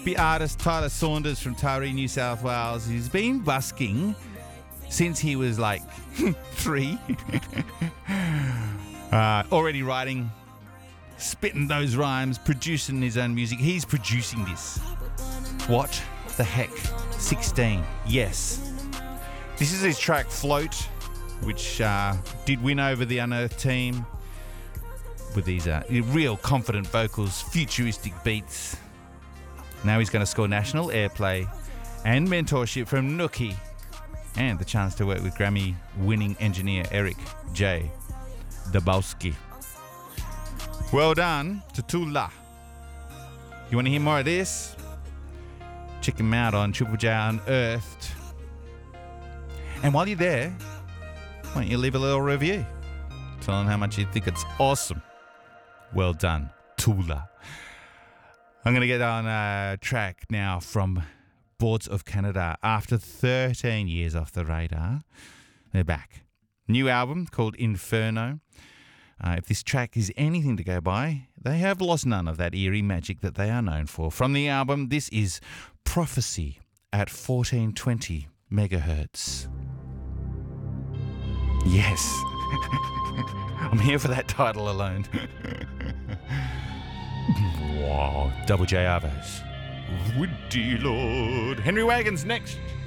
The artist Tyler Saunders from Taree, New South Wales. He's been busking since he was like 3. Already writing, spitting those rhymes, producing his own music. He's producing this. What the heck? 16. Yes. This is his track Float, which did win over the Unearthed team with these real confident vocals, futuristic beats. Now he's going to score national airplay and mentorship from Nookie, and the chance to work with Grammy-winning engineer Eric J. Dabowski. Well done to Tula. You want to hear more of this? Check him out on Triple J Unearthed. And while you're there, why don't you leave a little review? Tell them how much you think it's awesome. Well done, Tula. I'm going to get on a track now from Boards of Canada. After 13 years off the radar, they're back. New album called Inferno. If this track is anything to go by, they have lost none of that eerie magic that they are known for. From the album, this is Prophecy at 1420 megahertz. Yes. I'm here for that title alone. Wow. Double J Arvos. Woody Lord. Henry Wagons next.